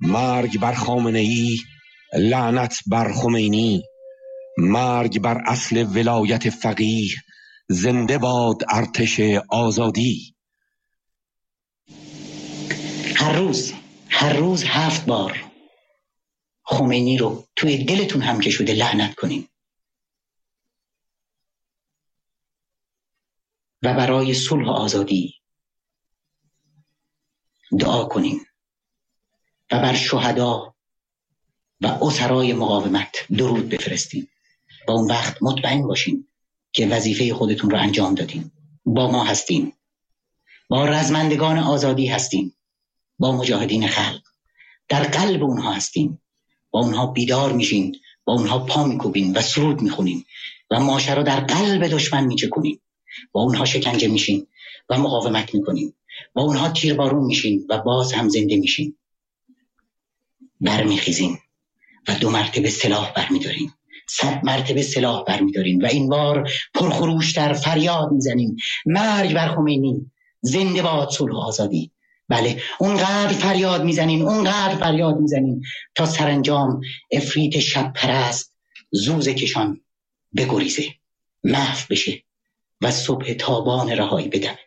مرگ بر خامنه‌ای، لعنت بر خمینی. مرگ بر اصل ولایت فقیه، زنده باد ارتش آزادی. هر روز 7 بار خمینی رو توی دلتون هم که شده لعنت کنین و برای صلح و آزادی دعا کنین و بر شهدا و اسرای مقاومت درود بفرستین و اون وقت مطمئن باشین که وظیفه خودتون رو انجام دادین. با ما هستین، با رزمندگان آزادی هستین، با مجاهدین خلق در قلب اونها هستین، با اونها بیدار میشین، با اونها پا میکوبین و سرود میخونین و ماشه رو در قلب دشمن میچکونین، با اونها شکنجه میشین و مقاومت میکنین، با اونها تیربارون میشین و باز هم زنده میشین. برمیخیزین و 2 مرتبه سلاح برمیدارین، 100 مرتبه سلاح برمیدارین و این بار پرخروشتر فریاد میزنین: مرگ بر خمینی، زنده باد صلح و آزادی. بله، اونقدر فریاد میزنین تا سرانجام افریت شب پرست زوزه کشان بگریزه، محو بشه و صبح تابان رهایی بدمه.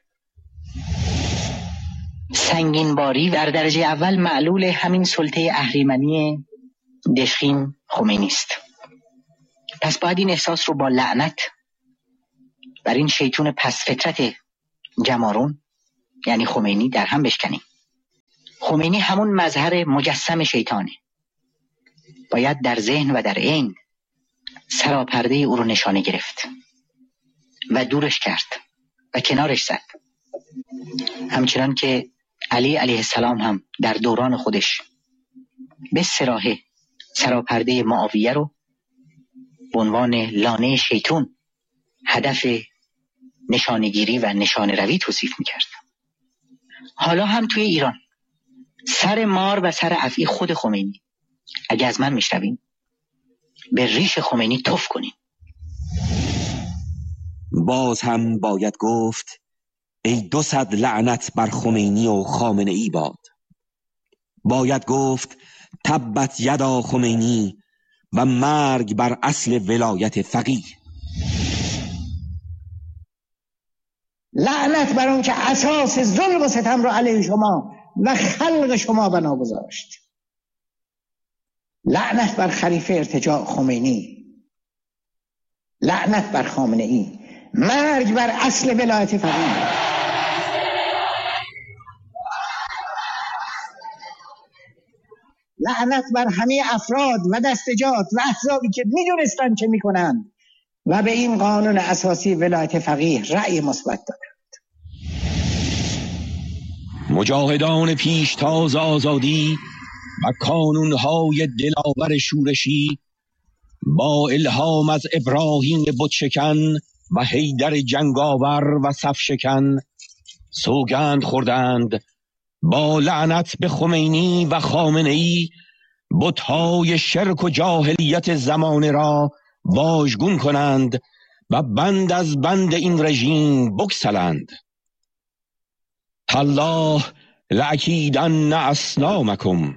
سنگین باری در درجه اول معلول همین سلطه اهریمنی دشخیم خمینی است. پس باید این احساس رو با لعنت بر این شیطون پس فطرت جمارون یعنی خمینی در هم بشکنیم. خمینی همون مظهر مجسم شیطانه. باید در ذهن و در عین سراپرده او رو نشانه گرفت و دورش کرد و کنارش زد، همچنان که علی علیه السلام هم در دوران خودش به صراحه سراپرده معاویه رو به عنوان لانه شیطون هدف نشانگیری و نشانه روی توصیف میکرد. حالا هم توی ایران سر مار و سر افعی خود خمینی. اگه از من میشنوین به ریش خمینی تف کنین. باز هم باید گفت ای 200 لعنت بر خمینی و خامنه ای باد. باید گفت تبت یدا خمینی و مرگ بر اصل ولایت فقیه. لعنت بر اون که اساس ظلم و ستم رو علیه شما و خلق شما بنا گذاشت. لعنت بر خلیفه ارتجاع خمینی، لعنت بر خامنه ای، مرگ بر اصل ولایت فقیه. لعنت بر همه افراد و دستجات و احزابی که میدونستن چه میکنن و به این قانون اساسی ولایت فقیه رأی مثبت دادند. مجاهدان پیشتاز آزادی و کانونهای دلاور شورشی با الهام از ابراهیم بتشکن و حیدر جنگاور و صفشکن سوگند خوردند با لعنت به خمینی و خامنه‌ای بت‌های شرک و جاهلیت زمانه را واژگون کنند و بند از بند این رژیم بگسلند. تالله لأکیدن اصنامکم.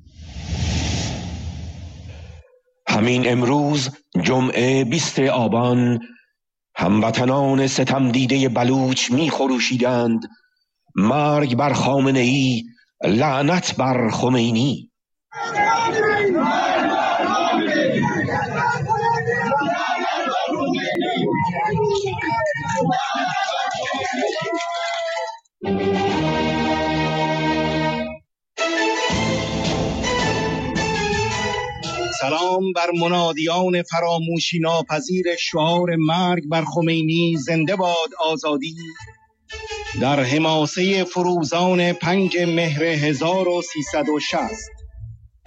همین امروز جمعه 20 آبان هموطنان ستم دیده بلوچ می خروشیدند: مرگ بر خامنه‌ای، لعنت بر خمینی. سلام بر منادیان فراموشی ناپذیر شعار مرگ بر خمینی، زنده باد آزادی، در حماسه فروزان 5 مهر 1360.